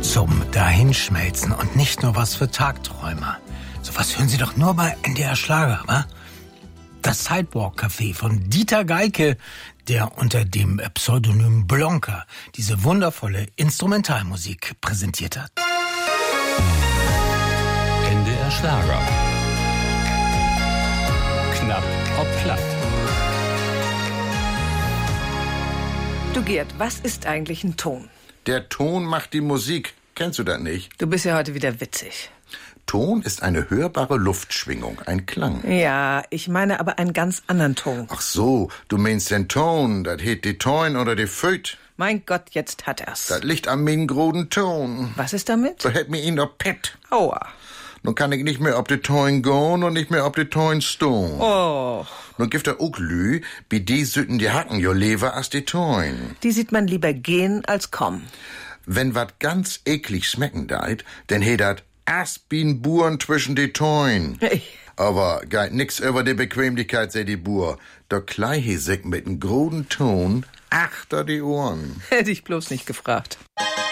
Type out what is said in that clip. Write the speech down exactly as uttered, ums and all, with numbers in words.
zum Dahinschmelzen und nicht nur was für Tagträumer. Sowas hören Sie doch nur bei N D R Schlager, wa? Das Sidewalk-Café von Dieter Geike, der unter dem Pseudonym Blonka diese wundervolle Instrumentalmusik präsentiert hat. N D R Schlager. Knapp ob platt. Du Gerd, was ist eigentlich ein Ton? Der Ton macht die Musik. Kennst du das nicht? Du bist ja heute wieder witzig. Ton ist eine hörbare Luftschwingung, ein Klang. Ja, ich meine aber einen ganz anderen Ton. Ach so, du meinst den Ton, das heet die Toin oder die Föt. Mein Gott, jetzt hat er's. Das liegt am min groden Ton. Was ist damit? Da hätt mir ihn doch pett. Aua. Nun kann ich nicht mehr ob die Toin gehen und nicht mehr ob die Toin stone. Oh. Nun gibt er auch Lü, wie die sütten die Hacken jo lever as die Toin. Die sieht man lieber gehen als kommen. Wenn wat ganz eklig schmecken deit, denn he dat Aspin Buren zwischen die Toin. Hey. Aber geit nix über die Bequemlichkeit, sei die Bur. Da klei he sich mit n groden Ton achter die Ohren. Hätte ich bloß nicht gefragt.